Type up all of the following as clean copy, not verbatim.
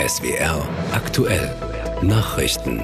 SWR aktuell Nachrichten.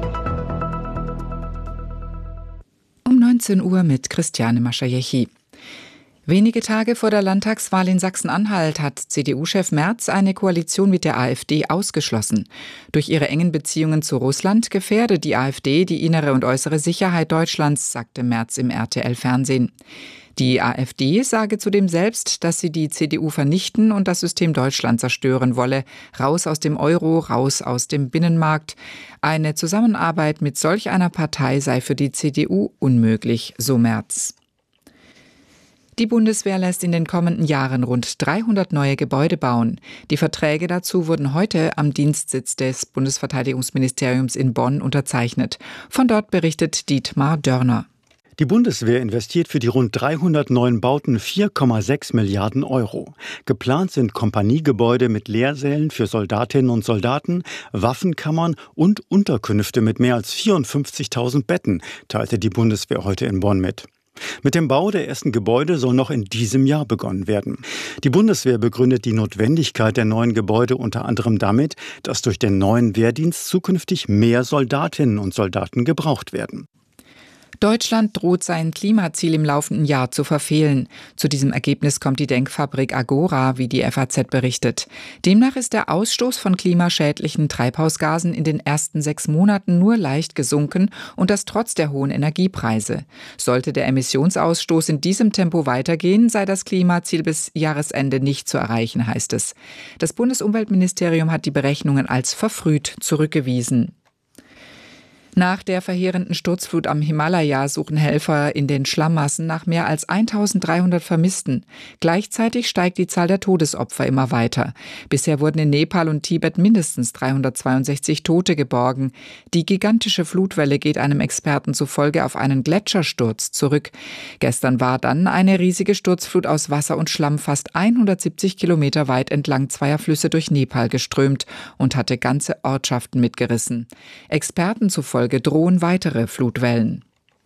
Um 19 Uhr mit Christiane Maschajechi. Wenige Tage vor der Landtagswahl in Sachsen-Anhalt hat CDU-Chef Merz eine Koalition mit der AfD ausgeschlossen. Durch ihre engen Beziehungen zu Russland gefährde die AfD die innere und äußere Sicherheit Deutschlands, sagte Merz im RTL-Fernsehen. Die AfD sage zudem selbst, dass sie die CDU vernichten und das System Deutschland zerstören wolle. Raus aus dem Euro, raus aus dem Binnenmarkt. Eine Zusammenarbeit mit solch einer Partei sei für die CDU unmöglich, so Merz. Die Bundeswehr lässt in den kommenden Jahren rund 300 neue Gebäude bauen. Die Verträge dazu wurden heute am Dienstsitz des Bundesverteidigungsministeriums in Bonn unterzeichnet. Von dort berichtet Dietmar Dörner. Die Bundeswehr investiert für die rund 300 neuen Bauten 4,6 Milliarden Euro. Geplant sind Kompaniegebäude mit Lehrsälen für Soldatinnen und Soldaten, Waffenkammern und Unterkünfte mit mehr als 54.000 Betten, teilte die Bundeswehr heute in Bonn mit. Mit dem Bau der ersten Gebäude soll noch in diesem Jahr begonnen werden. Die Bundeswehr begründet die Notwendigkeit der neuen Gebäude unter anderem damit, dass durch den neuen Wehrdienst zukünftig mehr Soldatinnen und Soldaten gebraucht werden. Deutschland droht sein Klimaziel im laufenden Jahr zu verfehlen. Zu diesem Ergebnis kommt die Denkfabrik Agora, wie die FAZ berichtet. Demnach ist der Ausstoß von klimaschädlichen Treibhausgasen in den ersten 6 Monaten nur leicht gesunken und das trotz der hohen Energiepreise. Sollte der Emissionsausstoß in diesem Tempo weitergehen, sei das Klimaziel bis Jahresende nicht zu erreichen, heißt es. Das Bundesumweltministerium hat die Berechnungen als verfrüht zurückgewiesen. Nach der verheerenden Sturzflut am Himalaya suchen Helfer in den Schlammmassen nach mehr als 1300 Vermissten. Gleichzeitig steigt die Zahl der Todesopfer immer weiter. Bisher wurden in Nepal und Tibet mindestens 362 Tote geborgen. Die gigantische Flutwelle geht einem Experten zufolge auf einen Gletschersturz zurück. Gestern war dann eine riesige Sturzflut aus Wasser und Schlamm fast 170 Kilometer weit entlang zweier Flüsse durch Nepal geströmt und hatte ganze Ortschaften mitgerissen. Experten zufolge drohen weitere Flutwellen.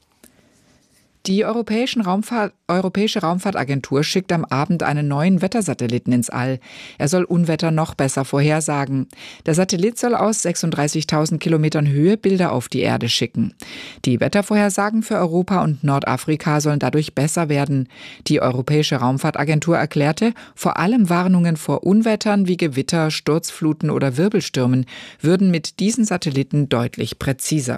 Die Europäische Raumfahrtagentur schickt am Abend einen neuen Wettersatelliten ins All. Er soll Unwetter noch besser vorhersagen. Der Satellit soll aus 36.000 Kilometern Höhe Bilder auf die Erde schicken. Die Wettervorhersagen für Europa und Nordafrika sollen dadurch besser werden. Die Europäische Raumfahrtagentur erklärte, vor allem Warnungen vor Unwettern wie Gewitter, Sturzfluten oder Wirbelstürmen würden mit diesen Satelliten deutlich präziser.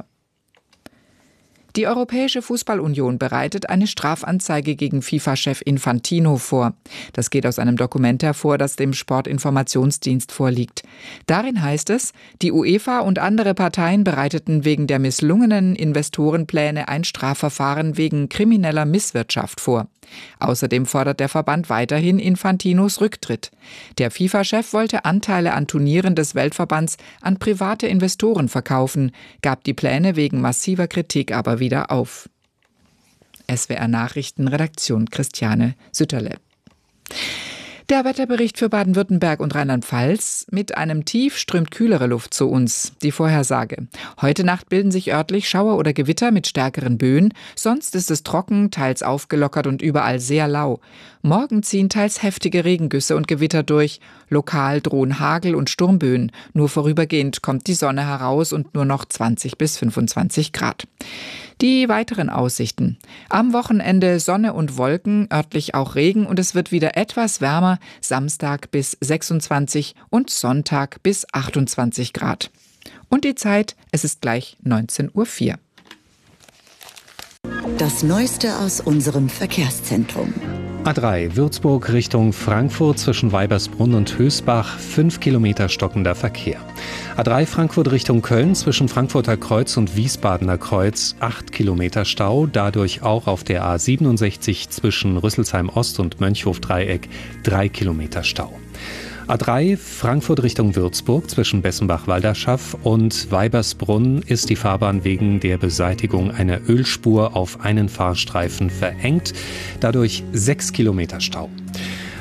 Die Europäische Fußballunion bereitet eine Strafanzeige gegen FIFA-Chef Infantino vor. Das geht aus einem Dokument hervor, das dem Sportinformationsdienst vorliegt. Darin heißt es, die UEFA und andere Parteien bereiteten wegen der misslungenen Investorenpläne ein Strafverfahren wegen krimineller Misswirtschaft vor. Außerdem fordert der Verband weiterhin Infantinos Rücktritt. Der FIFA-Chef wollte Anteile an Turnieren des Weltverbands an private Investoren verkaufen, gab die Pläne wegen massiver Kritik aber wieder auf. SWR Nachrichten, Redaktion Christiane Sütterle. Der Wetterbericht für Baden-Württemberg und Rheinland-Pfalz. Mit einem Tief strömt kühlere Luft zu uns. Die Vorhersage. Heute Nacht bilden sich örtlich Schauer oder Gewitter mit stärkeren Böen. Sonst ist es trocken, teils aufgelockert und überall sehr lau. Morgen ziehen teils heftige Regengüsse und Gewitter durch. Lokal drohen Hagel- und Sturmböen. Nur vorübergehend kommt die Sonne heraus und nur noch 20 bis 25 Grad. Die weiteren Aussichten. Am Wochenende Sonne und Wolken, örtlich auch Regen und es wird wieder etwas wärmer, Samstag bis 26 und Sonntag bis 28 Grad. Und die Zeit, es ist gleich 19:04 Uhr. Das Neueste aus unserem Verkehrszentrum. A3 Würzburg Richtung Frankfurt zwischen Weibersbrunn und Hösbach, 5 Kilometer stockender Verkehr. A3 Frankfurt Richtung Köln zwischen Frankfurter Kreuz und Wiesbadener Kreuz, 8 Kilometer Stau, dadurch auch auf der A67 zwischen Rüsselsheim Ost und Mönchhof-Dreieck 3 Kilometer Stau. A3 Frankfurt Richtung Würzburg zwischen Bessenbach-Walderschaff und Weibersbrunn ist die Fahrbahn wegen der Beseitigung einer Ölspur auf einen Fahrstreifen verengt, dadurch 6 Kilometer Stau.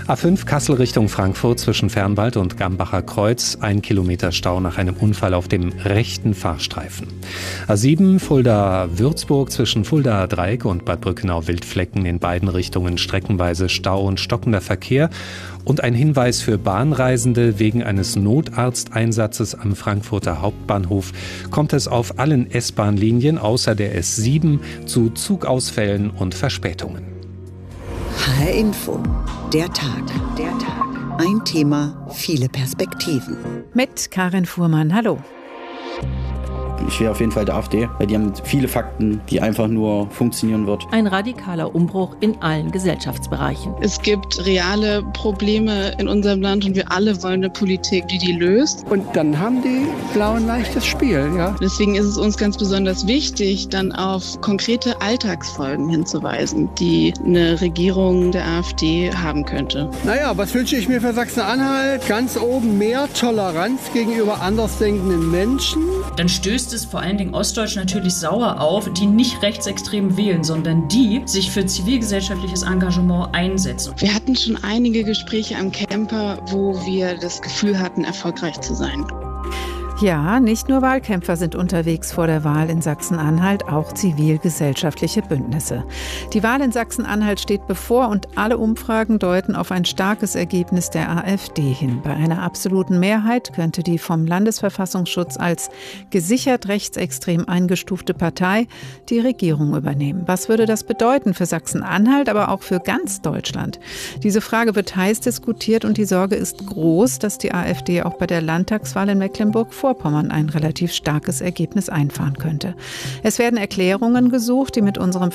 A5 Kassel Richtung Frankfurt zwischen Fernwald und Gambacher Kreuz. 1 Kilometer Stau nach einem Unfall auf dem rechten Fahrstreifen. A7 Fulda-Würzburg zwischen Fuldaer Dreieck und Bad Brückenau-Wildflecken in beiden Richtungen streckenweise Stau und stockender Verkehr. Und ein Hinweis für Bahnreisende: Wegen eines Notarzteinsatzes am Frankfurter Hauptbahnhof kommt es auf allen S-Bahn-Linien außer der S7 zu Zugausfällen und Verspätungen. HR Info, der Tag. Ein Thema, viele Perspektiven. Mit Karin Fuhrmann, hallo. Ich wäre auf jeden Fall der AfD, weil die haben viele Fakten, die einfach nur funktionieren wird. Ein radikaler Umbruch in allen Gesellschaftsbereichen. Es gibt reale Probleme in unserem Land und wir alle wollen eine Politik, die löst. Und dann haben die Blauen leichtes Spiel, ja. Deswegen ist es uns ganz besonders wichtig, dann auf konkrete Alltagsfolgen hinzuweisen, die eine Regierung der AfD haben könnte. Naja, was wünsche ich mir für Sachsen-Anhalt? Ganz oben mehr Toleranz gegenüber andersdenkenden Menschen. Dann stößt es vor allen Dingen Ostdeutsch natürlich sauer auf, die nicht rechtsextrem wählen, sondern die sich für zivilgesellschaftliches Engagement einsetzen. Wir hatten schon einige Gespräche am Camper, wo wir das Gefühl hatten, erfolgreich zu sein. Ja, nicht nur Wahlkämpfer sind unterwegs vor der Wahl in Sachsen-Anhalt, auch zivilgesellschaftliche Bündnisse. Die Wahl in Sachsen-Anhalt steht bevor und alle Umfragen deuten auf ein starkes Ergebnis der AfD hin. Bei einer absoluten Mehrheit könnte die vom Landesverfassungsschutz als gesichert rechtsextrem eingestufte Partei die Regierung übernehmen. Was würde das bedeuten für Sachsen-Anhalt, aber auch für ganz Deutschland? Diese Frage wird heiß diskutiert und die Sorge ist groß, dass die AfD auch bei der Landtagswahl in Mecklenburg-Vorpommern ein relativ starkes Ergebnis einfahren könnte. Es werden Erklärungen gesucht, die mit unserem